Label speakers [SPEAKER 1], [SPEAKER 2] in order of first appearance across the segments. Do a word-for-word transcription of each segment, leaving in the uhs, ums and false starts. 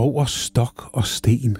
[SPEAKER 1] over stok og sten.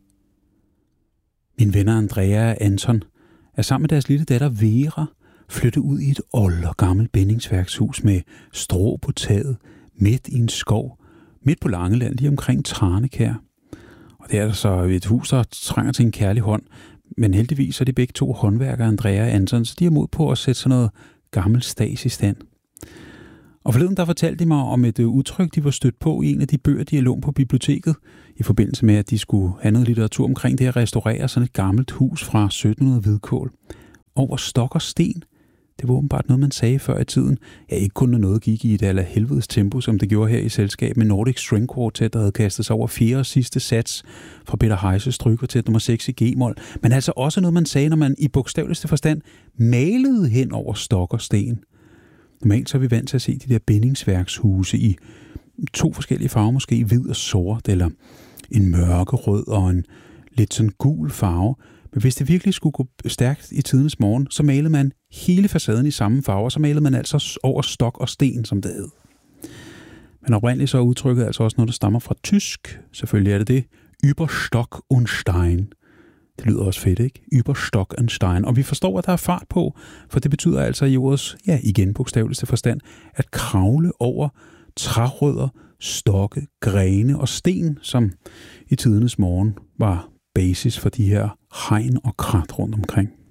[SPEAKER 1] Mine venner Andrea og Anton er sammen med deres lille datter Vera flyttet ud i et old og gammelt bindingsværkshus med strå på taget, midt i en skov, midt på Langeland, lige omkring Tranekær. Og det er der så et hus, der trænger til en kærlig hånd, men heldigvis er de begge to håndværkere, Andrea og Anton, så de er mod på at sætte sådan noget gammelt stas i stand. Og forleden der fortalte de mig om et udtryk, de var stødt på i en af de bøger, de har lånt på biblioteket, i forbindelse med, at de skulle have noget litteratur omkring det at restaurere sådan et gammelt hus fra sytten hundrede hvidkål. Over stok og sten. Det var åbenbart noget, man sagde før i tiden. Ja, ikke kun når noget gik i et eller helvedes tempo, som det gjorde her i selskab med Nordic String Quartet, der havde kastet sig over fjerde og sidste sats fra Peter Heises strygekvartet nummer seks i G-mol. Men altså også noget, man sagde, når man i bogstaveligste forstand malede hen over stok og sten. Normalt så er vi vant til at se de der bindingsværkshuse i to forskellige farver, måske hvid og sort, eller en mørkerød og en lidt sådan gul farve. Men hvis det virkelig skulle gå stærkt i tidens morgen, så malede man hele facaden i samme farve, og så malede man altså over stok og sten, som det hed. Men oprindeligt så er udtrykket altså også noget, der stammer fra tysk. Selvfølgelig er det det. Über Stock und Stein. Det lyder også fedt, ikke? Über Stock und Stein. Og vi forstår, at der er fart på, for det betyder altså i ordets, ja igen bogstaveligste forstand, at kravle over trærødder, stokke, grene og sten, som i tidernes morgen var basis for de her hegn og krat rundt omkring.